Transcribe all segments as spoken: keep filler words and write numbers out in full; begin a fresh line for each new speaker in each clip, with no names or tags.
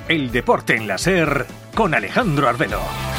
El deporte en la SER con Alejandro Arbelo.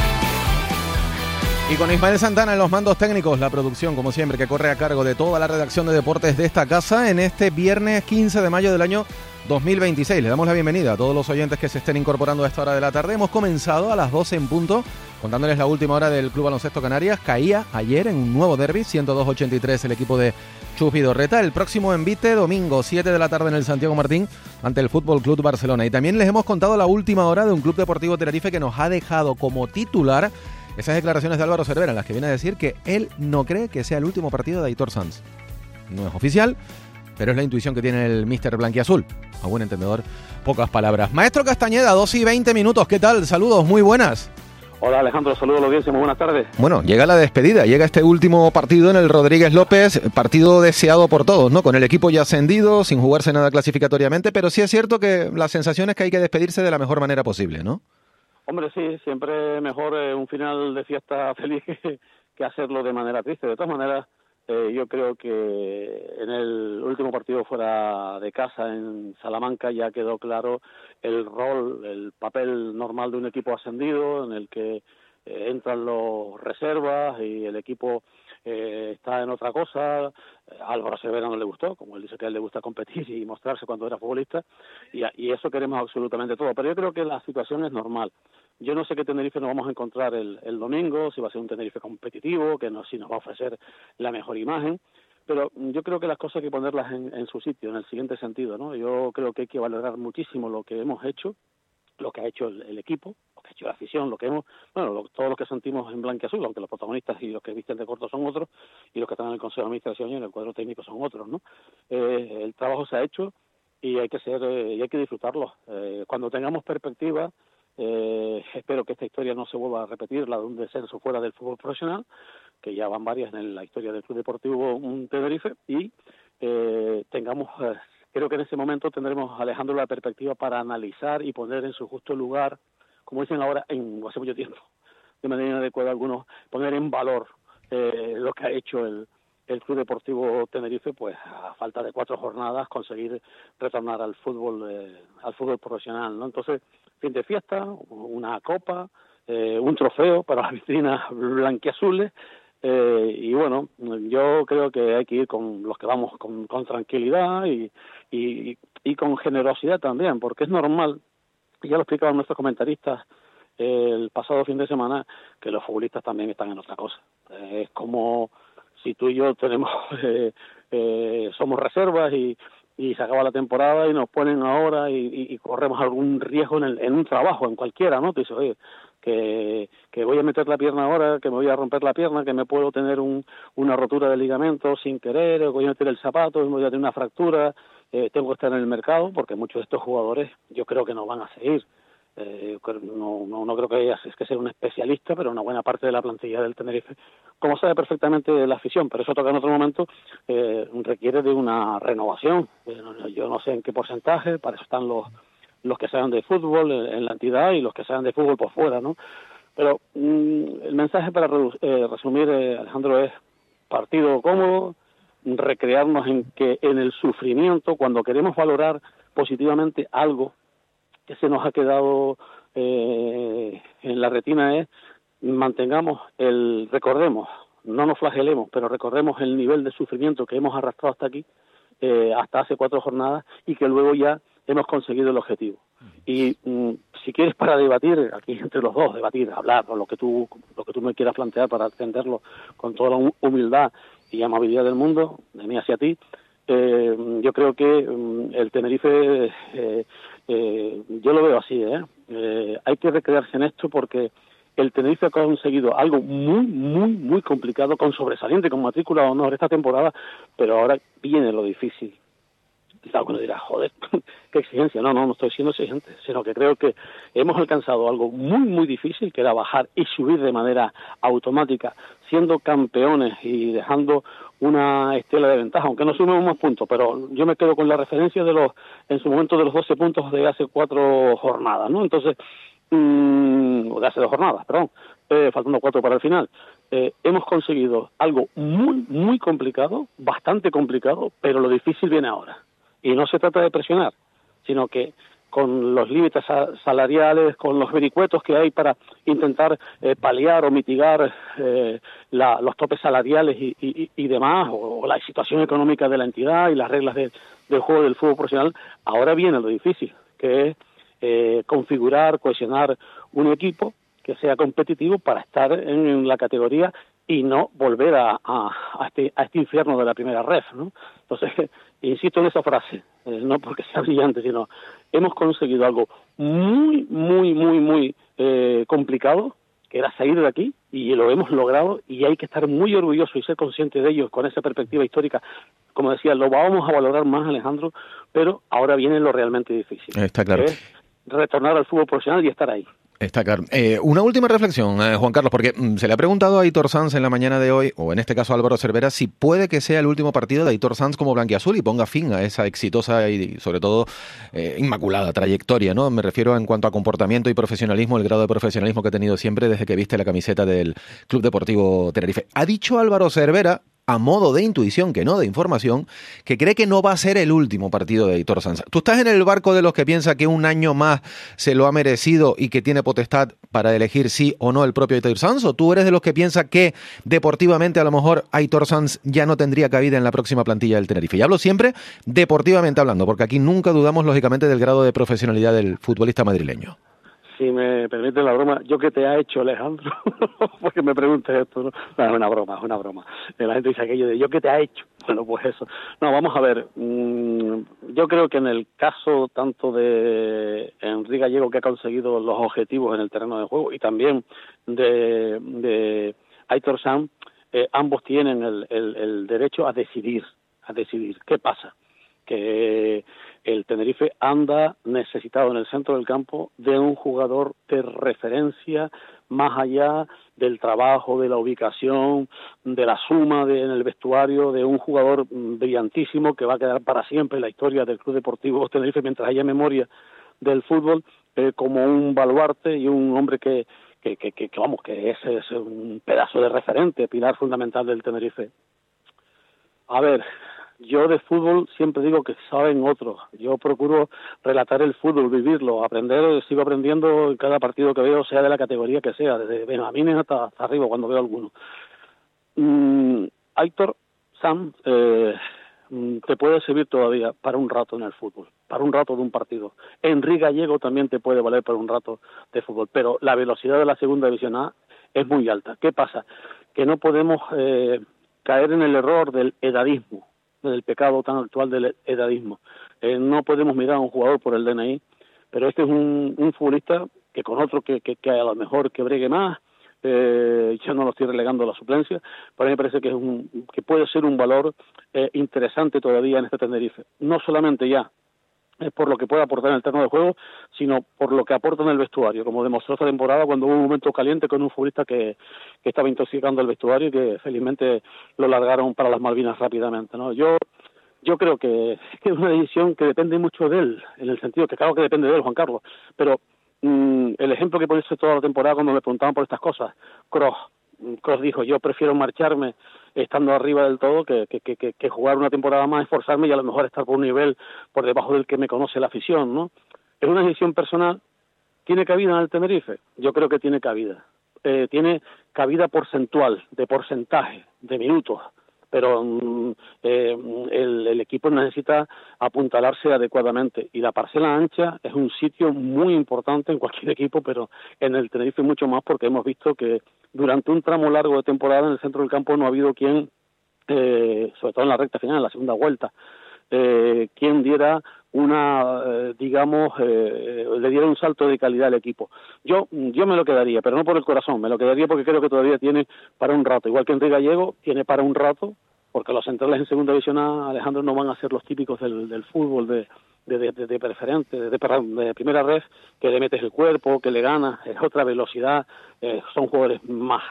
Y con Ismael Santana en los mandos técnicos, la producción, como siempre, que corre a cargo de toda la redacción de deportes de esta casa en este viernes quince de mayo del año dos mil veintiséis. Le damos la bienvenida a todos los oyentes que se estén incorporando a esta hora de la tarde. Hemos comenzado a las doce en punto, contándoles la última hora del Club Baloncesto Canarias. Caía ayer en un nuevo derbi, ciento dos a ochenta y tres, el equipo de Chus Vidorreta. El próximo envite, domingo, siete de la tarde en el Santiago Martín, ante el Fútbol Club Barcelona. Y también les hemos contado la última hora de un Club Deportivo Tenerife que nos ha dejado como titular esas declaraciones de Álvaro Cervera, en las que viene a decir que él no cree que sea el último partido de Aitor Sanz. No es oficial, pero es la intuición que tiene el míster blanquiazul. A buen entendedor, pocas palabras. Maestro Castañeda, dos y veinte minutos. ¿Qué tal? Saludos, muy buenas.
Hola Alejandro, saludos a la audiencia, muy buenas tardes.
Bueno, llega la despedida, llega este último partido en el Rodríguez López, partido deseado por todos, ¿no? Con el equipo ya ascendido, sin jugarse nada clasificatoriamente, pero sí es cierto que la sensación es que hay que despedirse de la mejor manera posible, ¿no?
Hombre, sí, siempre mejor eh, un final de fiesta feliz que, que hacerlo de manera triste. De todas maneras, eh, yo creo que en el último partido fuera de casa en Salamanca ya quedó claro el rol, el papel normal de un equipo ascendido, en el que eh, entran los reservas y el equipo eh, está en otra cosa. Álvaro Cervera no le gustó, como él dice que a él le gusta competir y mostrarse cuando era futbolista, y, y eso queremos absolutamente todo, pero yo creo que la situación es normal. Yo no sé qué Tenerife nos vamos a encontrar el, el domingo, si va a ser un Tenerife competitivo, que no, si nos va a ofrecer la mejor imagen, pero yo creo que las cosas hay que ponerlas en, en su sitio, en el siguiente sentido, ¿no? Yo creo que hay que valorar muchísimo lo que hemos hecho, lo que ha hecho el, el equipo, lo que ha hecho la afición, lo que hemos, bueno, lo, todo lo que sentimos en blanquiazul, aunque los protagonistas y los que visten de corto son otros, y los que están en el Consejo de Administración y en el cuadro técnico son otros, ¿no? Eh, el trabajo se ha hecho y hay que ser, eh, y hay que disfrutarlo. Eh, cuando tengamos perspectiva, eh, espero que esta historia no se vuelva a repetir, la de un descenso fuera del fútbol profesional, que ya van varias en la historia del Club Deportivo un Tenerife, y eh, tengamos... Eh, Creo que en ese momento tendremos, Alejandro, la perspectiva para analizar y poner en su justo lugar, como dicen ahora, en hace mucho tiempo, de manera inadecuada algunos, poner en valor eh, lo que ha hecho el, el Club Deportivo Tenerife, pues a falta de cuatro jornadas, conseguir retornar al fútbol eh, al fútbol profesional, ¿no? Entonces, fin de fiesta, una copa, eh, un trofeo para las vitrinas blanquiazules. Eh, y bueno, yo creo que hay que ir con los que vamos con, con tranquilidad y, y, y con generosidad también, porque es normal, y ya lo explicaban nuestros comentaristas eh, el pasado fin de semana, que los futbolistas también están en otra cosa. Eh, es como si tú y yo tenemos eh, eh, somos reservas y, y se acaba la temporada y nos ponen ahora y, y, y corremos algún riesgo en, el, en un trabajo, en cualquiera, ¿no? Te dices, oye, que, que voy a meter la pierna ahora, que me voy a romper la pierna, que me puedo tener un, una rotura de ligamento sin querer, que voy a meter el zapato, voy a tener una fractura, eh, tengo que estar en el mercado, porque muchos de estos jugadores yo creo que no van a seguir. Eh, no, no, no creo que es que sea un especialista, pero una buena parte de la plantilla del Tenerife, como sabe perfectamente la afición, pero eso toca en otro momento, eh, requiere de una renovación. Eh, yo no sé en qué porcentaje, para eso están los los que saben de fútbol en la entidad y los que saben de fútbol por fuera, ¿no? Pero mmm, el mensaje para eh, resumir, eh, Alejandro, es partido cómodo, recrearnos en que en el sufrimiento, cuando queremos valorar positivamente algo que se nos ha quedado eh, en la retina, es mantengamos el, recordemos, no nos flagelemos, pero recordemos el nivel de sufrimiento que hemos arrastrado hasta aquí, eh, hasta hace cuatro jornadas, y que luego ya hemos conseguido el objetivo. Y mmm, si quieres, para debatir aquí entre los dos, debatir, hablar, o lo que tú lo que tú me quieras plantear para atenderlo con toda la humildad y amabilidad del mundo, de mí hacia ti, eh, yo creo que mmm, el Tenerife, eh, eh, yo lo veo así, ¿eh? Eh, hay que recrearse en esto, porque el Tenerife ha conseguido algo muy, muy, muy complicado, con sobresaliente, con matrícula de honor esta temporada, pero ahora viene lo difícil. Quizá uno dirá, joder, qué exigencia. No, no, no estoy siendo exigente, sino que creo que hemos alcanzado algo muy, muy difícil, que era bajar y subir de manera automática, siendo campeones y dejando una estela de ventaja, aunque no sumemos más puntos, pero yo me quedo con la referencia de los, en su momento, de los doce puntos de hace cuatro jornadas, ¿no? Entonces, mmm, de hace dos jornadas, perdón, eh, faltando cuatro para el final. Eh, hemos conseguido algo muy, muy complicado, bastante complicado, pero lo difícil viene ahora. Y no se trata de presionar, sino que con los límites salariales, con los vericuetos que hay para intentar eh, paliar o mitigar eh, la, los topes salariales y, y, y demás, o, o la situación económica de la entidad y las reglas de, del juego del fútbol profesional. Ahora viene lo difícil, que es eh, configurar, cohesionar un equipo que sea competitivo para estar en, en la categoría y no volver a, a, a, este, a este infierno de la primera ref, ¿no? Entonces, insisto en esa frase, eh, no porque sea brillante, sino hemos conseguido algo muy, muy, muy, muy eh, complicado, que era salir de aquí, y lo hemos logrado, y hay que estar muy orgulloso y ser consciente de ello con esa perspectiva histórica. Como decía, lo vamos a valorar más, Alejandro, pero ahora viene lo realmente difícil.
Está claro.
Que es retornar al fútbol profesional y estar ahí.
Está claro. Eh, una última reflexión, eh, Juan Carlos, porque mm, se le ha preguntado a Aitor Sanz en la mañana de hoy, o en este caso a Álvaro Cervera, si puede que sea el último partido de Aitor Sanz como blanquiazul y ponga fin a esa exitosa y, sobre todo, eh, inmaculada trayectoria, ¿no? Me refiero en cuanto a comportamiento y profesionalismo, el grado de profesionalismo que ha tenido siempre desde que viste la camiseta del Club Deportivo Tenerife. Ha dicho Álvaro Cervera, a modo de intuición, que no de información, que cree que no va a ser el último partido de Aitor Sanz. ¿Tú estás en el barco de los que piensa que un año más se lo ha merecido y que tiene potestad para elegir sí o no el propio Aitor Sanz? ¿O tú eres de los que piensa que deportivamente a lo mejor Aitor Sanz ya no tendría cabida en la próxima plantilla del Tenerife? Y hablo siempre deportivamente hablando, porque aquí nunca dudamos lógicamente del grado de profesionalidad del futbolista madrileño.
Si me permite la broma, ¿yo qué te ha hecho, Alejandro? Porque me preguntes esto, ¿no? No, es una broma, es una broma. La gente dice aquello de ¿yo qué te ha hecho? Bueno, pues eso. No, vamos a ver. Mmm, yo creo que en el caso tanto de Enrique Gallego, que ha conseguido los objetivos en el terreno de juego, y también de, de Aitor Sanz, eh, ambos tienen el, el, el derecho a decidir, a decidir. ¿Qué pasa? Que el Tenerife anda necesitado en el centro del campo de un jugador de referencia más allá del trabajo, de la ubicación, de la suma de, en el vestuario, de un jugador brillantísimo que va a quedar para siempre en la historia del Club Deportivo Tenerife mientras haya memoria del fútbol, eh, como un baluarte y un hombre que, que, que, que, que vamos, que es, es un pedazo de referente, pilar fundamental del Tenerife. A ver, yo de fútbol siempre digo que saben otros. Yo procuro relatar el fútbol, vivirlo, aprender, sigo aprendiendo en cada partido que veo, sea de la categoría que sea, desde Benjamines hasta, hasta arriba cuando veo alguno. Mm, Aitor Sanz eh, te puede servir todavía para un rato en el fútbol, para un rato de un partido. Enrique Gallego también te puede valer para un rato de fútbol, pero la velocidad de la segunda división A es muy alta. ¿Qué pasa? Que no podemos eh, caer en el error del edadismo, del pecado tan actual del edadismo. Eh, no podemos mirar a un jugador por el D N I, pero este es un, un futbolista que con otro que, que, que a lo mejor que bregue más, eh, yo no lo estoy relegando a la suplencia, pero a mí me parece que, es un, que puede ser un valor eh, interesante todavía en este Tenerife. No solamente ya es por lo que puede aportar en el terreno de juego, sino por lo que aporta en el vestuario, como demostró esta temporada cuando hubo un momento caliente con un futbolista que, que estaba intoxicando el vestuario y que felizmente lo largaron para las Malvinas rápidamente, ¿no? Yo yo creo que, que es una decisión que depende mucho de él, en el sentido que claro que depende de él, Juan Carlos, pero mmm, el ejemplo que puse toda la temporada cuando me preguntaban por estas cosas, Kroos, Kroos dijo, yo prefiero marcharme estando arriba del todo que, que, que, que jugar una temporada más, esforzarme y a lo mejor estar por un nivel por debajo del que me conoce la afición, ¿no? Es una decisión personal. ¿Tiene cabida en el Tenerife? Yo creo que tiene cabida. Eh, tiene cabida porcentual, de porcentaje, de minutos, pero eh, el, el equipo necesita apuntalarse adecuadamente y la parcela ancha es un sitio muy importante en cualquier equipo, pero en el Tenerife mucho más porque hemos visto que durante un tramo largo de temporada en el centro del campo no ha habido quien, eh, sobre todo en la recta final, en la segunda vuelta, eh, quien diera una, eh, digamos, eh, le diera un salto de calidad al equipo. Yo yo me lo quedaría, pero no por el corazón, me lo quedaría porque creo que todavía tiene para un rato, igual que Enrique Gallego tiene para un rato, porque los centrales en segunda división A, Alejandro, no van a ser los típicos del, del fútbol de de, de, de preferente, de, de, de primera red, que le metes el cuerpo, que le ganas, es otra velocidad, eh, son jugadores más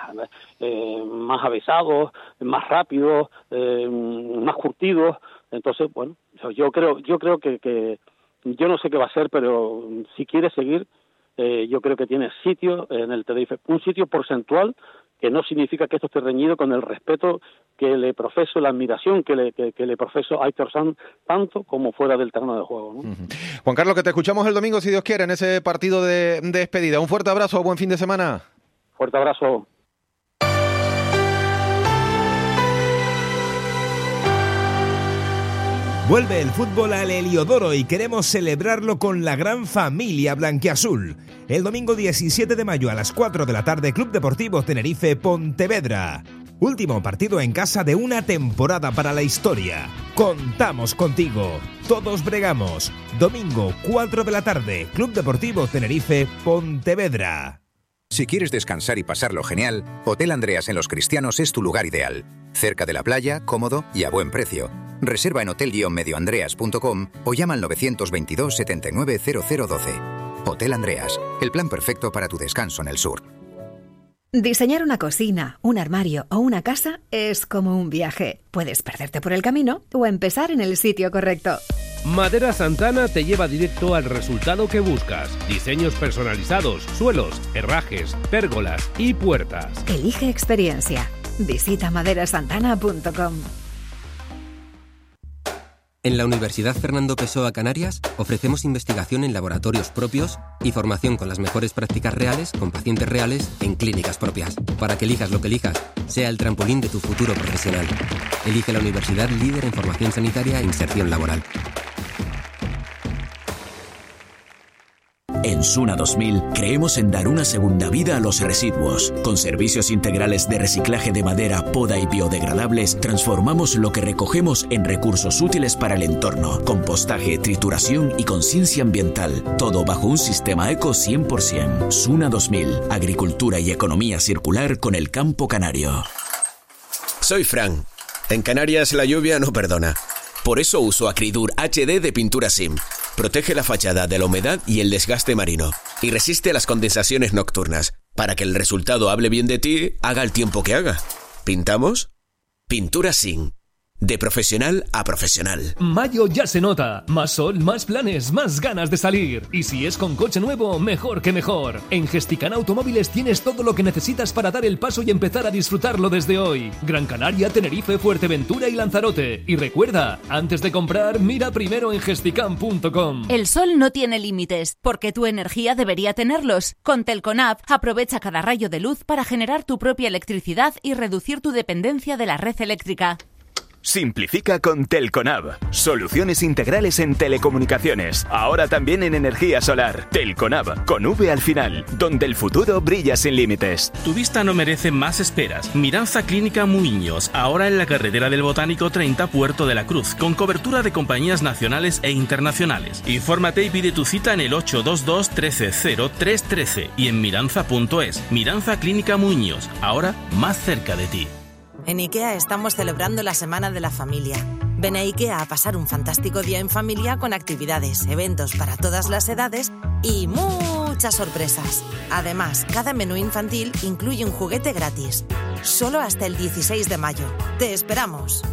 eh, más avesados, más rápidos, eh, más curtidos. Entonces, bueno, yo creo yo creo que, que yo no sé qué va a hacer, pero si quiere seguir, eh, yo creo que tiene sitio en el Tenerife, un sitio porcentual, que no significa que esto esté reñido con el respeto que le profeso, la admiración que le, que, que le profeso a Aitor Sanz, tanto como fuera del terreno de juego, ¿no?
Uh-huh. Juan Carlos, que te escuchamos el domingo, si Dios quiere, en ese partido de, de despedida. Un fuerte abrazo, buen fin de semana.
Fuerte abrazo.
Vuelve el fútbol al Heliodoro y queremos celebrarlo con la gran familia blanquiazul. El domingo diecisiete de mayo a las cuatro de la tarde, Club Deportivo Tenerife Pontevedra. Último partido en casa de una temporada para la historia. Contamos contigo. Todos bregamos. Domingo cuatro de la tarde, Club Deportivo Tenerife Pontevedra.
Si quieres descansar y pasarlo genial, Hotel Andreas en Los Cristianos es tu lugar ideal. Cerca de la playa, cómodo y a buen precio. Reserva en hotel guion medio andreas punto com o llama al nueve dos dos, setenta y nueve, cero cero doce. Hotel Andreas, el plan perfecto para tu descanso en el sur.
Diseñar una cocina, un armario o una casa es como un viaje. Puedes perderte por el camino o empezar en el sitio correcto.
Madera Santana te lleva directo al resultado que buscas. Diseños personalizados, suelos, herrajes, pérgolas y puertas.
Elige experiencia. Visita madera santana punto com.
En la Universidad Fernando Pessoa Canarias ofrecemos investigación en laboratorios propios y formación con las mejores prácticas reales con pacientes reales en clínicas propias. Para que elijas lo que elijas, sea el trampolín de tu futuro profesional. Elige la universidad líder en formación sanitaria e inserción laboral.
En Suna dos mil creemos en dar una segunda vida a los residuos. Con servicios integrales de reciclaje de madera, poda y biodegradables, transformamos lo que recogemos en recursos útiles para el entorno. Compostaje, trituración y conciencia ambiental. Todo bajo un sistema eco cien por ciento. Suna dos mil. Agricultura y economía circular con el campo canario.
Soy Fran. En Canarias la lluvia no perdona. Por eso uso Acridur H D de Pintura Sim. Protege la fachada de la humedad y el desgaste marino y resiste las condensaciones nocturnas. Para que el resultado hable bien de ti, haga el tiempo que haga. ¿Pintamos? Pintura Sim. De profesional a profesional.
Mayo ya se nota. Más sol, más planes, más ganas de salir. Y si es con coche nuevo, mejor que mejor. En Gesticana Automóviles tienes todo lo que necesitas para dar el paso y empezar a disfrutarlo desde hoy. Gran Canaria, Tenerife, Fuerteventura y Lanzarote. Y recuerda, antes de comprar, mira primero en gesticam punto com.
El sol no tiene límites, porque tu energía debería tenerlos. Con Telconab, aprovecha cada rayo de luz para generar tu propia electricidad y reducir tu dependencia de la red eléctrica.
Simplifica con Telconab. Soluciones integrales en telecomunicaciones. Ahora también en energía solar. Telconab, con V al final, donde el futuro brilla sin límites.
Tu vista no merece más esperas. Miranza Clínica Muiños, ahora en la carretera del Botánico treinta, Puerto de la Cruz, con cobertura de compañías nacionales e internacionales. Infórmate y pide tu cita en el ocho dos dos, uno tres cero, tres uno tres y en miranza punto es. Miranza Clínica Muiños, ahora más cerca de ti.
En IKEA estamos celebrando la Semana de la Familia. Ven a IKEA a pasar un fantástico día en familia con actividades, eventos para todas las edades y muchas sorpresas. Además, cada menú infantil incluye un juguete gratis. Solo hasta el dieciséis de mayo. ¡Te esperamos!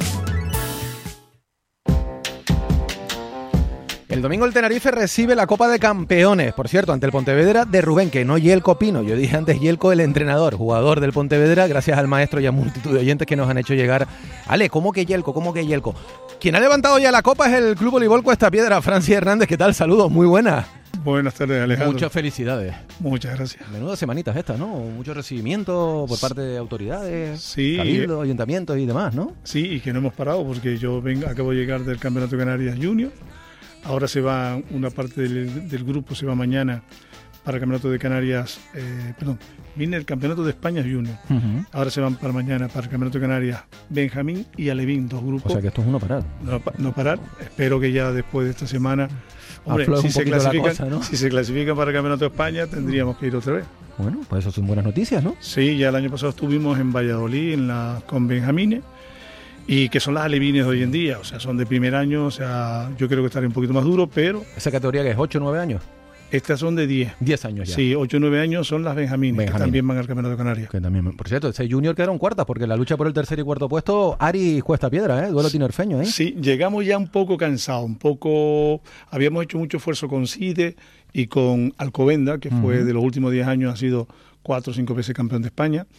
El domingo el Tenerife recibe la Copa de Campeones, por cierto, ante el Pontevedra de Rubén, que no Yelko Pino. Yo dije antes Yelko, el entrenador, jugador del Pontevedra, gracias al maestro y a multitud de oyentes que nos han hecho llegar. Ale, ¿cómo que Yelko? ¿Cómo que Yelko? Quien ha levantado ya la Copa es el Club Voleibol Cuesta Piedra. Francis Hernández, ¿qué tal? Saludos, muy buenas.
Buenas tardes, Alejandro.
Muchas felicidades.
Muchas gracias.
Menudas semanitas estas, ¿no? Mucho recibimiento por parte de autoridades,
sí,
cabildos, ayuntamientos y demás, ¿no?
Sí, y que no hemos parado porque yo vengo, acabo de llegar del Campeonato de Canarias Junior. Ahora se va, una parte del, del grupo se va mañana para el Campeonato de Canarias, eh, perdón, viene el Campeonato de España Junior. Uh-huh. Ahora se van para mañana para el Campeonato de Canarias Benjamín y Alevín, dos grupos.
O sea que esto es uno parar.
No, no parar. Espero que ya después de esta semana, hombre, si se, clasifican, cosa, ¿no? si se clasifican para el Campeonato de España, tendríamos que ir otra vez.
Bueno, pues eso son buenas noticias, ¿no?
Sí, ya el año pasado estuvimos en Valladolid en la, con Benjamines. Y que son las alevines de hoy en día, o sea, son de primer año, o sea, yo creo que estaré un poquito más duro, pero...
¿Esa categoría que es ocho o nueve años?
Estas son de diez.
diez años ya.
Sí, ocho o nueve años son las Benjamines,
Benjamín.
que también van al Campeonato de Canarias.
Que también, por cierto, ese Junior quedaron cuartas, porque la lucha por el tercer y cuarto puesto, Ari cuesta piedra, ¿eh? Duelo tinerfeño, ¿eh?
Sí, llegamos ya un poco cansados, un poco... Habíamos hecho mucho esfuerzo con CIDE y con Alcobenda, que fue
Uh-huh.
de los últimos diez años, ha sido cuatro o cinco veces campeón de España.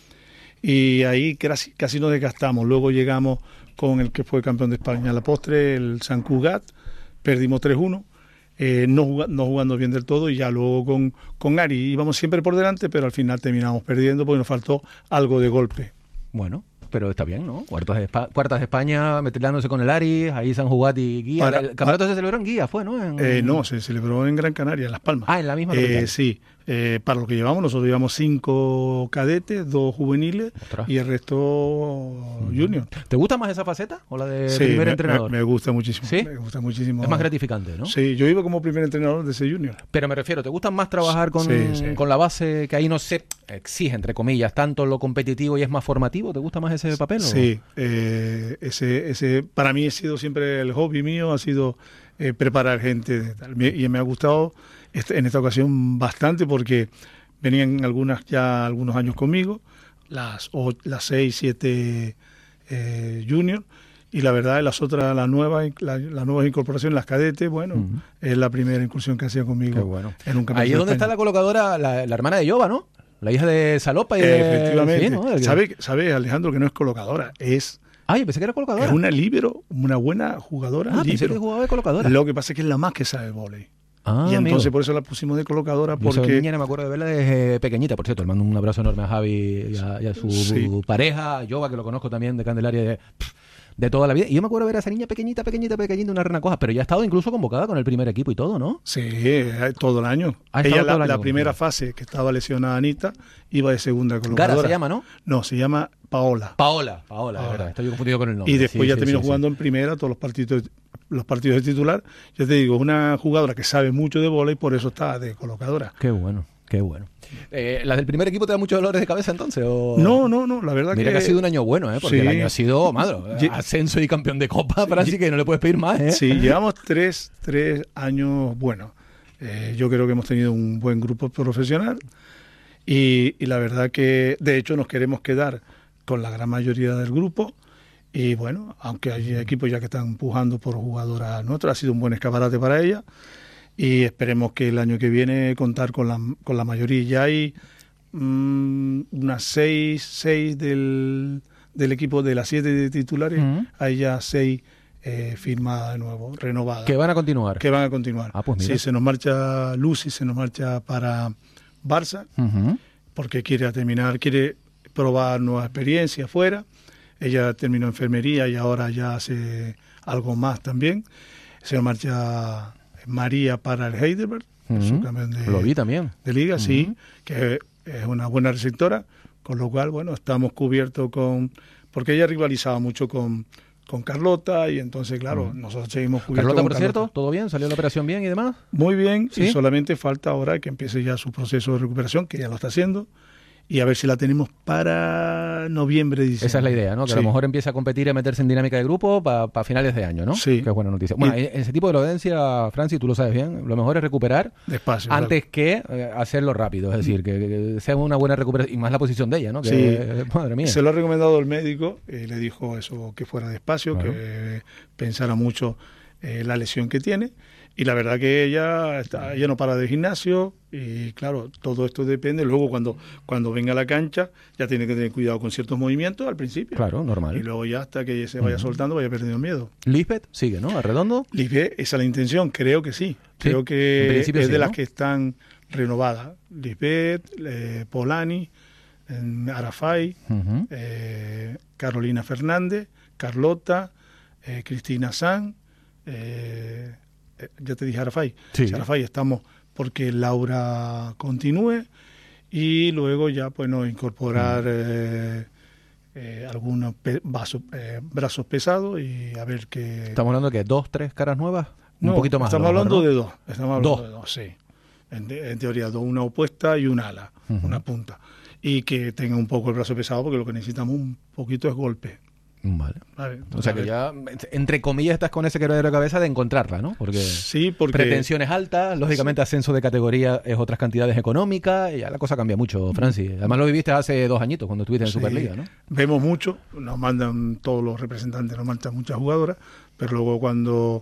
Y ahí casi, casi nos desgastamos. Luego llegamos con el que fue campeón de España a la postre, el San Cugat, perdimos tres uno. Eh, no, jugando, no jugando bien del todo, y ya luego con, con Ari íbamos siempre por delante, pero al final terminamos perdiendo porque nos faltó algo de golpe.
Bueno, pero está bien, ¿no? Cuartos de Espa- cuartas de España, metilándose con el Ari, ahí San Jugat y Guía.
Para-
el campeonato se celebró en Guía, ¿fue, no? En-
Eh, no, se celebró en Gran Canaria, en Las Palmas.
Ah, en la misma
Eh,
capital.
sí, eh, para lo que llevamos, nosotros llevamos cinco cadetes, dos juveniles y el resto junior.
¿Te gusta más esa faceta o la de
Sí,
primer
me,
entrenador?
Me, me gusta muchísimo.
¿Sí?
Me gusta muchísimo.
Es más gratificante, ¿no?
Sí, yo iba como primer entrenador de ese junior.
Pero me refiero, ¿te gusta más trabajar con,
Sí, sí.
con la base que ahí no se exige, entre comillas, tanto lo competitivo y es más formativo? ¿Te gusta más ese papel? o?
Sí, eh, ese, ese, para mí ha sido siempre el hobby mío, ha sido eh, preparar gente de tal. Me- y me ha gustado este- en esta ocasión bastante porque venían algunas ya algunos años conmigo, las, o, las seis, siete eh, junior, y la verdad las otras, las nuevas, la, las nuevas incorporaciones, las cadetes, bueno,
Ujú.
es la primera incursión que hacía conmigo.
Qué bueno.
En un campeonato
Ahí es
de
donde está
España.
la colocadora, la, la hermana de Yoba, ¿no? La hija de Salopa y de...
Efectivamente.
Sí, ¿no? El-
¿Sabe, sabe, Alejandro, que no es colocadora? Es,
Ay, pensé que era colocadora.
es una líbero, una buena jugadora.
Ah, pensé
líbero.
que jugaba de colocadora.
Lo que pasa es que es la más que sabe vóley.
Ah,
y entonces
amigo.
por eso la pusimos de colocadora,
Yo esa
porque
niña no me acuerdo de verla desde pequeñita, por cierto. Le mando un abrazo enorme a Javi y a, y a su
Sí.
pareja, Yoba, que lo conozco también de Candelaria de, de toda la vida. Y yo me acuerdo de ver a esa niña pequeñita, pequeñita, pequeñita, una rena coja, pero ya ha estado incluso convocada con el primer equipo y todo, ¿no?
sí, eh, todo el año.
Ha estado
Ella,
todo
la,
el año
la
con
primera
nosotros.
fase que estaba lesionada Anita, iba de segunda colocadora.
Gara se llama, ¿no?
No, se llama Paola.
Paola, Paola, de verdad. Estoy confundido con el nombre.
Y después
Sí,
ya
sí,
terminó
sí,
jugando
sí.
en primera todos los partidos los partidos de titular. Ya te digo, es una jugadora que sabe mucho de bola y por eso está de colocadora.
Qué bueno, qué bueno. Eh, ¿Las del primer equipo te dan muchos dolores de cabeza entonces? O...
No, no, no, la verdad
Mira
que...
que ha sido un año bueno, ¿eh? Porque
Sí.
el año ha sido, madre,
Ye-
ascenso y campeón de Copa, Francis, que no le puedes pedir más, ¿eh?
Sí, llevamos tres, tres años buenos. Eh, yo creo que hemos tenido un buen grupo profesional y, y la verdad que, de hecho, nos queremos quedar con la gran mayoría del grupo. Y bueno, aunque hay equipos ya que están empujando por jugadoras nuestras, ha sido un buen escaparate para ellas. Y esperemos que el año que viene contar con la, con la mayoría. Ya hay mm, unas seis, seis del, del equipo de las siete de titulares,
Ujú.
hay ya seis eh, firmadas de nuevo, renovadas.
Que van a continuar.
Que van a continuar.
Ah, pues mira.
Sí, se nos marcha Lucy, se nos marcha para Barça,
Ujú.
porque quiere terminar, quiere probar nuevas experiencias afuera. Ella terminó enfermería y ahora ya hace algo más también. Se nos marcha María para el Heidelberg,
Ujú.
subcampeón de,
Lo vi también.
de liga,
Ujú.
sí, que es una buena receptora, con lo cual, bueno, estamos cubiertos con... Porque ella rivalizaba mucho con, con Carlota y entonces, claro,
Ujú.
nosotros seguimos cubiertos
Carlota,
con
por cierto, ¿todo bien? ¿Salió la operación bien y demás?
Muy bien,
¿Sí?
y solamente falta ahora que empiece ya su proceso de recuperación, que ya lo está haciendo, y a ver si la tenemos para noviembre, diciembre.
Esa es la idea, ¿no? Que
Sí.
a lo mejor empiece a competir y a meterse en dinámica de grupo para finales de año, ¿no?
Sí.
Que es buena noticia. Bueno,
Y-
en ese tipo de dolencia, Francis, tú lo sabes bien, lo mejor es recuperar
Despacio.
antes que eh, hacerlo rápido. Es decir, que, que sea una buena recuperación, y más la posición de ella, ¿no? Que,
Sí.
eh, madre mía.
Se lo ha recomendado el médico, eh, le dijo eso, que fuera despacio,
Claro.
que pensara mucho eh, la lesión que tiene. Y la verdad que ella está, ella no para de gimnasio y claro, todo esto depende. Luego cuando, cuando venga a la cancha ya tiene que tener cuidado con ciertos movimientos al principio.
Claro, normal.
Y luego ya hasta que se vaya
Ujú.
soltando vaya perdiendo el miedo.
Lisbeth sigue, ¿no? ¿Arredondo?
Lisbeth, esa es la intención, creo que sí.
Sí,
Creo
en
que es
principio
de
sí,
las
¿no?
que están renovadas. Lisbeth, eh, Polani, eh, Arafai,
Ujú.
eh, Carolina Fernández, Carlota, eh, Cristina San, eh, eh, ya te dije Arafai.
Sí.
Sí, Arafai estamos porque Laura continúe y luego ya pues no incorporar eh, eh, algunos pe- vasos, eh, brazos pesados y a ver qué...
Estamos hablando de que dos, tres caras nuevas, un
No,
poquito más. a
estamos
lo mejor,
hablando
¿no?
de dos. Estamos hablando
Dos.
de dos, sí. En, de- en teoría, dos, una opuesta y un ala,
Ujú.
una punta. Y que tenga un poco el brazo pesado porque lo que necesitamos un poquito es golpe.
Vale.
Vale,
O sea que ya, entre comillas, estás con ese quebradero de cabeza de encontrarla, ¿no? Porque,
sí, porque
pretensiones altas, lógicamente ascenso de categoría es otras cantidades económicas, y ya la cosa cambia mucho, Francis. Además lo viviste hace dos añitos cuando estuviste en
sí,
Superliga, ¿no?
Vemos mucho, nos mandan todos los representantes, nos mandan muchas jugadoras, pero luego cuando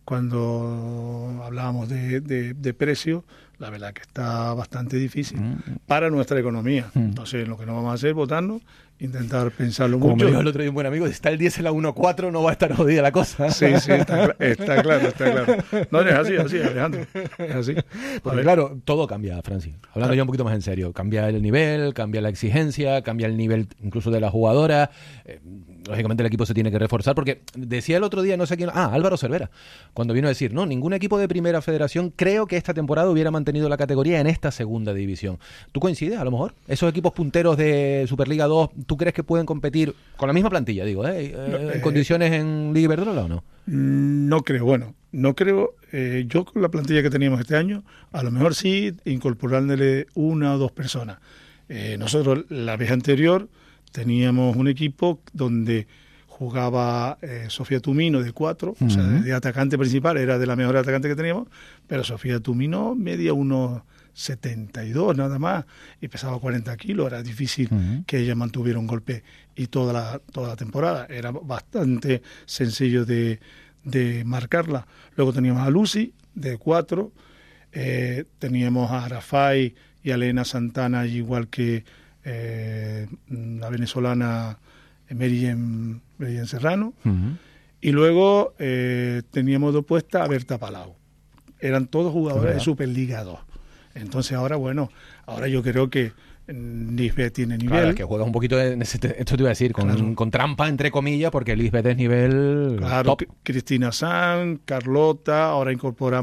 cuando hablábamos de, de, de precio, la verdad que está bastante difícil mm. para nuestra economía. Mm. Entonces, lo que no vamos a hacer es votarnos, intentar pensarlo
Como
mucho.
me dijo el otro día un buen amigo, si está el diésel a uno cuatro no va a estar jodida la cosa.
Sí, sí, está, está claro, está claro. No, es así, así, Alejandro. Es así.
Porque claro, todo cambia, Francis. Hablando claro. ya un poquito más en serio. Cambia el nivel, cambia la exigencia, cambia el nivel incluso de la jugadora. Eh, lógicamente el equipo se tiene que reforzar, porque decía el otro día, no sé quién, ah, Álvaro Cervera, cuando vino a decir, no, ningún equipo de primera federación creo que esta temporada hubiera mantenido la categoría en esta segunda división. ¿Tú coincides, a lo mejor? ¿Esos equipos punteros de Superliga dos, tú crees que pueden competir con la misma plantilla, digo, eh, eh, en eh, condiciones en Liga Iberdrola o no?
No creo, bueno, no creo, eh, yo con la plantilla que teníamos este año, a lo mejor sí incorporándole una o dos personas. Eh, nosotros la vez anterior teníamos un equipo donde jugaba eh, Sofía Tumino de cuatro, uh-huh. o sea, de, de atacante principal, era de la mejor atacante que teníamos, pero Sofía Tumino medía unos setenta y dos nada más, y pesaba cuarenta kilos, era difícil uh-huh. que ella mantuviera un golpe, y toda la, toda la temporada, era bastante sencillo de, de marcarla. Luego teníamos a Lucy, de cuatro, eh, teníamos a Arafai y a Elena Santana, igual que eh, la venezolana Meriem Serrano, uh-huh. y luego eh, teníamos de puesta a Berta Palau. Eran todos jugadores de Superliga dos. Entonces ahora, bueno, ahora yo creo que Lisbeth tiene nivel.
Claro, es que juega un poquito, en ese, esto te iba a decir, con, claro. con trampa, entre comillas, porque Lisbeth es nivel
claro,
top.
Cristina Sanz, Carlota, ahora incorporamos